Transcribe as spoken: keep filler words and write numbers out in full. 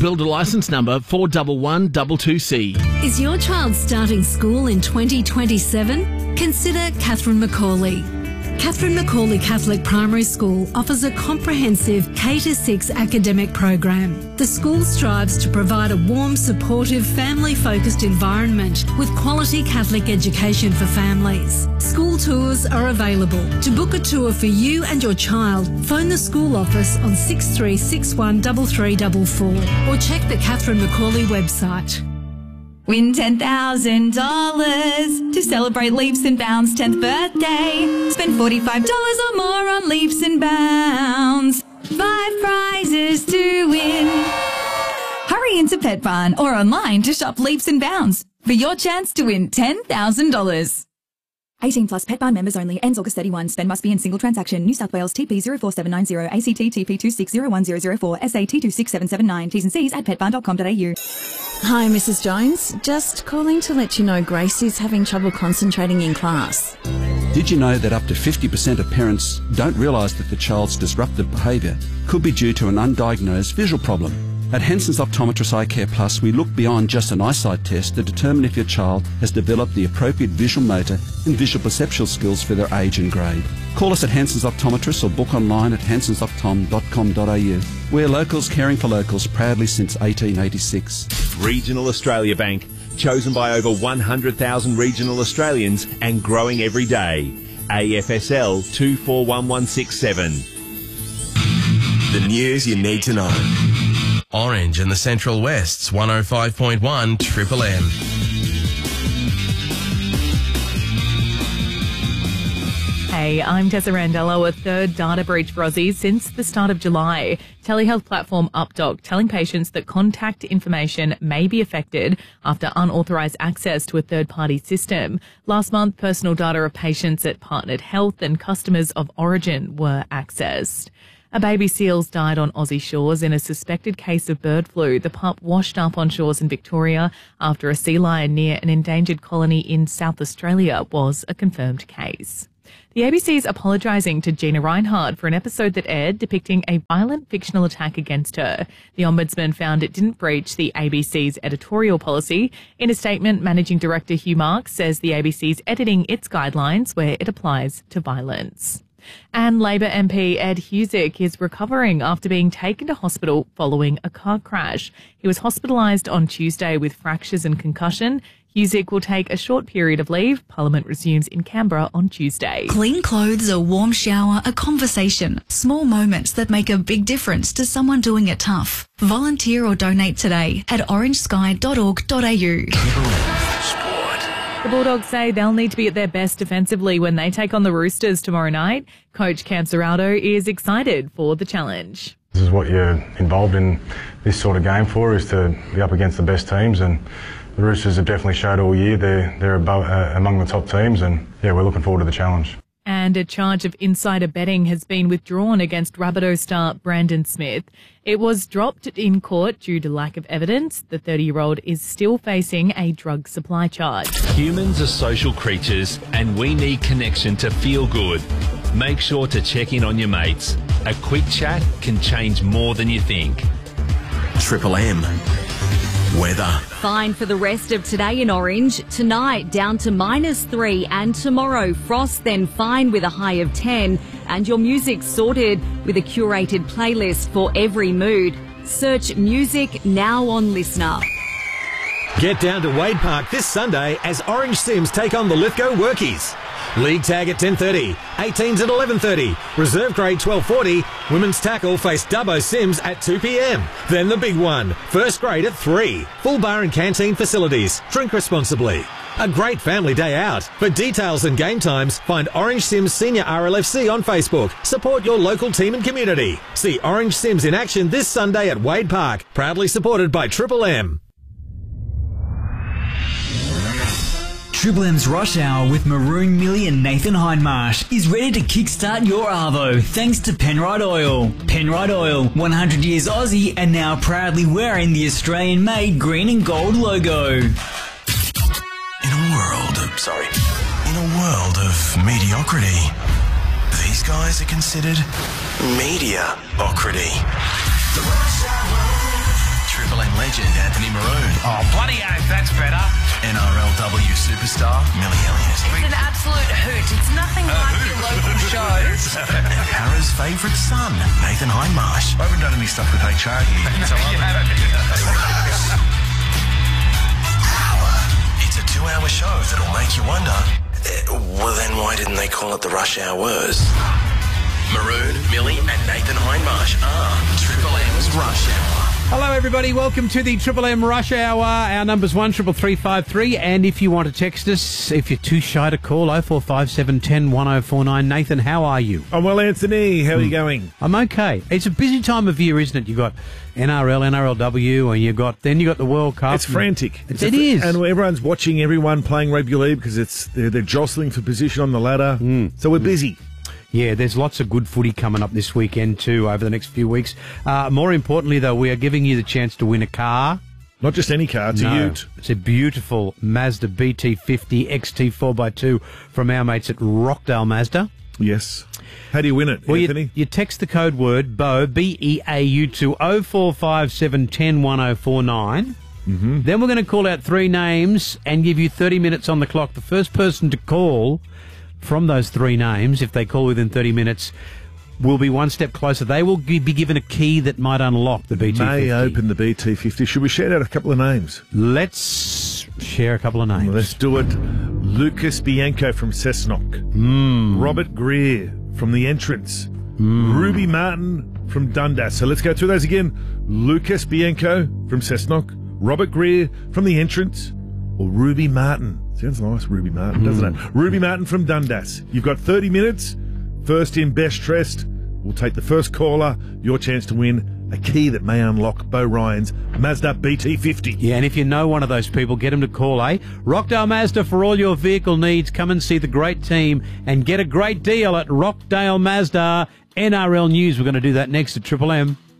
Builder licence number four one one two two C. Is your child starting school in twenty twenty-seven? Consider Catherine Macaulay. Catherine Macaulay Catholic Primary School offers a comprehensive K to six academic program. The school strives to provide a warm, supportive, family-focused environment with quality Catholic education for families. School tours are available. To book a tour for you and your child, phone the school office on six three six one three three four four or check the Catherine Macaulay website. Win ten thousand dollars to celebrate Leaps and Bounds' tenth birthday. Spend forty-five dollars or more on Leaps and Bounds. Five prizes to win. Hurry into Pet Barn or online to shop Leaps and Bounds for your chance to win ten thousand dollars. eighteen plus Pet Barn members only. Ends August thirty-first. Spend must be in single transaction. New South Wales T P zero four seven nine zero, A C T T P two six zero one zero zero four, S A T two six seven seven nine. T's and C's at pet barn dot com dot a u. Hi, Missus Jones. Just calling to let you know Grace is having trouble concentrating in class. Did you know that up to fifty percent of parents don't realise that the child's disruptive behaviour could be due to an undiagnosed visual problem? At Henson's Optometrists Eye Care Plus, we look beyond just an eyesight test to determine if your child has developed the appropriate visual motor and visual perceptual skills for their age and grade. Call us at Henson's Optometrists or book online at hensons optom dot com dot a u. We're locals caring for locals proudly since eighteen eighty-six. Regional Australia Bank, chosen by over one hundred thousand regional Australians and growing every day. A F S L two four one one six seven. The news you need to know. Orange and the Central West's one oh five point one Triple M. Hey, I'm Tessa Randella. A third data breach for Aussies since the start of July. Telehealth platform UpDoc telling patients that contact information may be affected after unauthorised access to a third-party system. Last month, personal data of patients at Partnered Health and customers of Origin were accessed. A baby seal's died on Aussie shores in a suspected case of bird flu. The pup washed up on shores in Victoria after a sea lion near an endangered colony in South Australia was a confirmed case. The A B C is apologising to Gina Reinhardt for an episode that aired depicting a violent fictional attack against her. The Ombudsman found it didn't breach the A B C's editorial policy. In a statement, Managing Director Hugh Marks says the A B C is editing its guidelines where it applies to violence. And Labor M P Ed Husic is recovering after being taken to hospital following a car crash. He was hospitalised on Tuesday with fractures and concussion. Husic will take a short period of leave. Parliament resumes in Canberra on Tuesday. Clean clothes, a warm shower, a conversation. Small moments that make a big difference to someone doing it tough. Volunteer or donate today at orange sky dot org dot a u. The Bulldogs say they'll need to be at their best defensively when they take on the Roosters tomorrow night. Coach Cam Serrato is excited for the challenge. This is what you're involved in this sort of game for, is to be up against the best teams, and the Roosters have definitely showed all year they're, they're above, uh, among the top teams, and yeah, we're looking forward to the challenge. And a charge of insider betting has been withdrawn against Rabbitoh star Brandon Smith. It was dropped in court due to lack of evidence. The thirty-year-old is still facing a drug supply charge. Humans are social creatures and we need connection to feel good. Make sure to check in on your mates. A quick chat can change more than you think. Triple M. Weather. Fine for the rest of today in Orange. Tonight down to minus three, and tomorrow frost, then fine with a high of ten. And your music sorted with a curated playlist for every mood. Search music now on Listener. Get down to Wade Park this Sunday as Orange Sims take on the Lithgow Workies. League tag at ten thirty, eighteens at eleven thirty, reserve grade twelve forty, women's tackle face Dubbo Sims at two p m. Then the big one, first grade at three. Full bar and canteen facilities. Drink responsibly. A great family day out. For details and game times, find Orange Sims Senior R L F C on Facebook. Support your local team and community. See Orange Sims in action this Sunday at Wade Park. Proudly supported by Triple M. Triple M's Rush Hour with Maroon Millie and Nathan Hindmarsh is ready to kickstart your Arvo thanks to Penrite Oil. Penrite Oil, one hundred years Aussie and now proudly wearing the Australian-made green and gold logo. In a world of, sorry, in a world of mediocrity, these guys are considered media-ocrity. Triple legend Anthony Maroon. Oh, bloody oath, that's better. N R L W superstar Millie Elliott. It's an absolute hoot. It's nothing like your local shows. Para's favourite son, Nathan Hindmarsh. I haven't done any stuff with H R here. So I It's a two-hour show that'll make you wonder, uh, well then why didn't they call it the Rush Hours? Maroon, Millie and Nathan Hindmarsh are Triple M's Rush Hour. Hello, everybody. Welcome to the Triple M Rush Hour. Our number's one triple three five three. And if you want to text us, if you're too shy to call, oh four five seven, one oh one oh four nine. Nathan, how are you? I'm well, Anthony. How are you going? I'm okay. It's a busy time of year, isn't it? You've got N R L, N R L W, and you've got then you got the World Cup. It's frantic. It's, it's it is. And everyone's watching everyone playing rugby league because it's they're, they're jostling for position on the ladder. Mm. So we're busy. Yeah, there's lots of good footy coming up this weekend too over the next few weeks. Uh, more importantly, though, we are giving you the chance to win a car. Not just any car, it's no, a ute. It's a beautiful Mazda B T fifty X T four by two from our mates at Rockdale Mazda. Yes. How do you win it, well, Anthony? You, you text the code word BEAU, B E A U, to oh four five seven, one oh one oh four nine. Mm-hmm. Then we're going to call out three names and give you thirty minutes on the clock. The first person to call from those three names, if they call within thirty minutes, will be one step closer. They will be given a key that might unlock the B T fifty. May open the B T fifty. Should we shout out a couple of names? Let's share a couple of names. Well, let's do it. Lucas Bianco from Cessnock. Mm. Robert Greer from The Entrance. Mm. Ruby Martin from Dundas. So let's go through those again. Lucas Bianco from Cessnock. Robert Greer from The Entrance. Or Ruby Martin. Sounds nice, Ruby Martin, doesn't Mm. it? Ruby Martin from Dundas. You've got thirty minutes. First in, best dressed. We'll take the first caller. Your chance to win a key that may unlock Beau Ryan's Mazda B T fifty. Yeah, and if you know one of those people, get them to call, eh? Rockdale Mazda for all your vehicle needs. Come and see the great team and get a great deal at Rockdale Mazda. N R L News. We're going to do that next at Triple M.